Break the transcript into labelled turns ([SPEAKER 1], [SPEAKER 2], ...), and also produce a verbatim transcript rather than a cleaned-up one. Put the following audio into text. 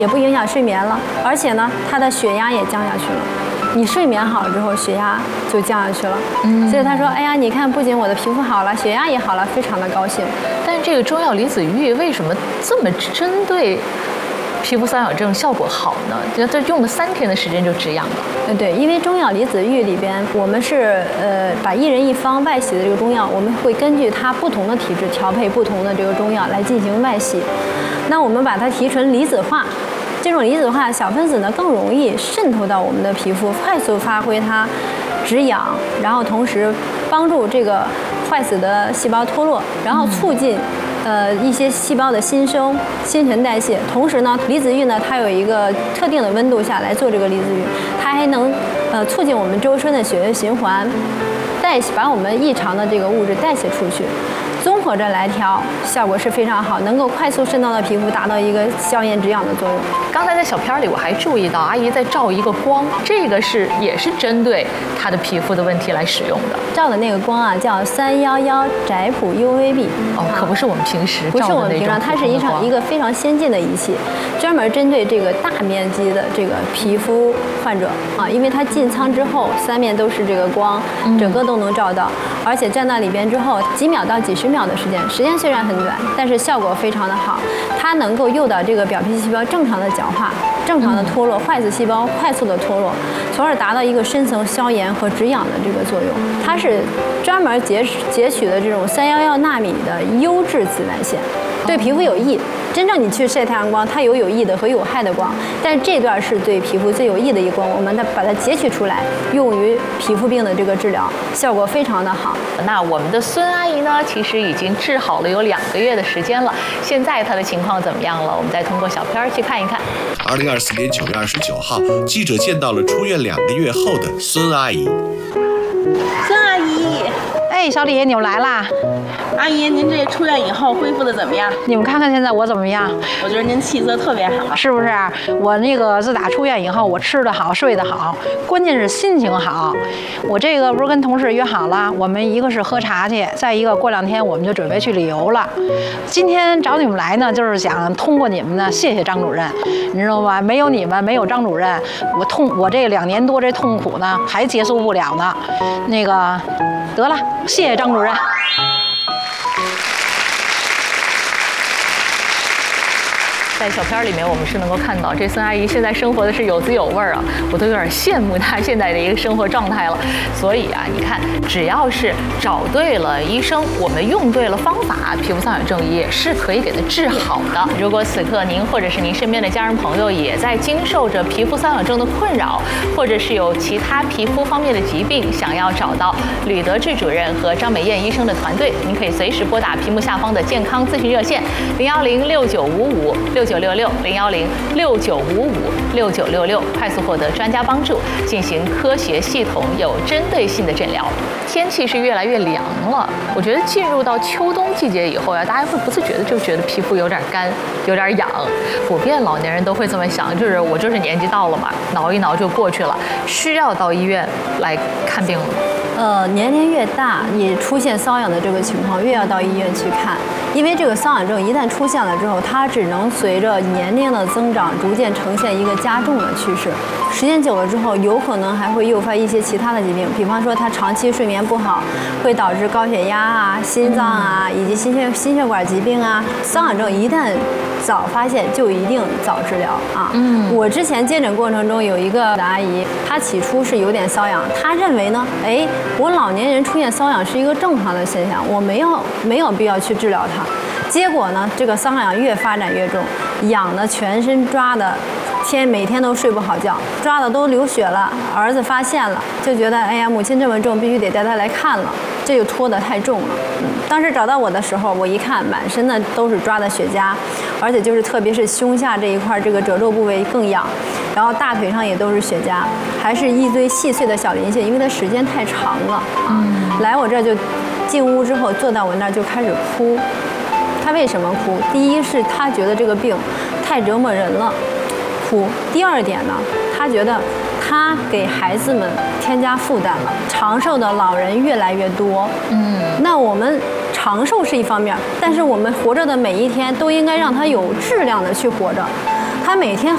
[SPEAKER 1] 也不影响睡眠了，而且呢，他的血压也降下去了。你睡眠好了之后，血压就降下去了。嗯，所以他说：“哎呀，你看，不仅我的皮肤好了，血压也好了，非常的高兴。”
[SPEAKER 2] 但是这个中药离子浴为什么这么针对皮肤瘙痒症效果好呢？这用了三天的时间就止痒了。
[SPEAKER 1] 嗯，对，因为中药离子浴里边，我们是呃把一人一方外洗的这个中药，我们会根据它不同的体质调配不同的这个中药来进行外洗。那我们把它提纯离子化。这种离子化小分子呢，更容易渗透到我们的皮肤，快速发挥它止痒，然后同时帮助这个坏死的细胞脱落，然后促进呃一些细胞的新生、新陈代谢。同时呢，离子浴呢，它有一个特定的温度下来做这个离子浴，它还能呃促进我们周身的血液循环，代谢把我们异常的这个物质代谢出去。综合着来调，效果是非常好，能够快速渗透到皮肤，达到一个消炎止痒的作用。
[SPEAKER 2] 刚才在小片里我还注意到，阿姨在照一个光，这个是也是针对她的皮肤的问题来使用的。
[SPEAKER 1] 照的那个光啊，叫三一一宅谱 U V B。
[SPEAKER 2] 哦，可不是我们平时照的那种。
[SPEAKER 1] 不是我们平常，它是一场一个非常先进的仪器，专门针对这个大面积的这个皮肤患者啊，因为它进舱之后，三面都是这个光，整个都能照到，而且站到里边之后，几秒到几十秒的时间，时间虽然很短，但是效果非常的好。它能够诱导这个表皮细胞正常的角化、正常的脱落，坏死细胞快速的脱落，从而达到一个深层消炎和止痒的这个作用。它是专门截截取的这种三一一纳米的优质紫外线，对皮肤有益。真正你去晒太阳光，它有有益的和有害的光，但是这段是对皮肤最有益的一光，我们把它截取出来，用于皮肤病的这个治疗，效果非常的好。
[SPEAKER 2] 那我们的孙阿姨呢，其实已经治好了有两个月的时间了，现在她的情况怎么样了？我们再通过小片去看一看。
[SPEAKER 3] 二零二四年九月二十九号，记者见到了出院两个月后的孙阿姨。
[SPEAKER 4] 孙阿姨，
[SPEAKER 5] 哎，小李，你们来啦！
[SPEAKER 4] 阿姨，您这出院以后恢复的怎么样？
[SPEAKER 5] 你们看看现在我怎么样？
[SPEAKER 4] 我觉得您气色特别好，
[SPEAKER 5] 是不是？我那个自打出院以后，我吃得好，睡得好，关键是心情好。我这个不是跟同事约好了，我们一个是喝茶去，再一个过两天我们就准备去旅游了。今天找你们来呢，就是想通过你们呢，谢谢张主任，你知道吗？没有你们，没有张主任，我痛，我这两年多这痛苦呢，还结束不了呢。那个，得了，谢谢张主任。
[SPEAKER 2] 在小片里面，我们是能够看到这孙阿姨现在生活的是有滋有味儿啊，我都有点羡慕她现在的一个生活状态了。所以啊，你看，只要是找对了医生，我们用对了方法，皮肤瘙痒症也是可以给它治好的。如果此刻您或者是您身边的家人朋友也在经受着皮肤瘙痒症的困扰，或者是有其他皮肤方面的疾病，想要找到吕德志主任和张美燕医生的团队，您可以随时拨打屏幕下方的健康咨询热线零幺零六九五五六九六六零幺零六九五五六九六六，快速获得专家帮助，进行科学系统有针对性的诊疗。天气是越来越凉了，我觉得进入到秋冬季节以后呀，大家会不自觉的就觉得皮肤有点干，有点痒，普遍老年人都会这么想，就是我就是年纪到了嘛，挠一挠就过去了，需要到医院来看病了吗？
[SPEAKER 1] 呃，年龄越大，你出现瘙痒的这个情况，越要到医院去看，因为这个瘙痒症一旦出现了之后，它只能随着年龄的增长，逐渐呈现一个加重的趋势。时间久了之后，有可能还会诱发一些其他的疾病，比方说他长期睡眠不好，会导致高血压啊、心脏啊，以及心血心血管疾病啊。瘙痒症一旦早发现，就一定早治疗啊。嗯，我之前接诊过程中有一个阿姨，她起初是有点瘙痒，她认为呢，哎，我老年人出现瘙痒是一个正常的现象，我没有没有必要去治疗它。结果呢，这个瘙痒越发展越重，痒的全身抓的，天每天都睡不好觉，抓的都流血了。儿子发现了，就觉得哎呀，母亲这么重，必须得带他来看了，这就拖得太重了。嗯，当时找到我的时候，我一看，满身的都是抓的血痂，而且就是特别是胸下这一块这个褶皱部位更痒，然后大腿上也都是血痂，还是一堆细碎的小鳞屑，因为它时间太长了啊。来我这就进屋之后，坐到我那儿就开始哭。他为什么哭？第一是他觉得这个病太折磨人了，哭。第二点呢，他觉得他给孩子们添加负担了。长寿的老人越来越多，嗯，那我们长寿是一方面，但是我们活着的每一天都应该让他有质量的去活着。他每天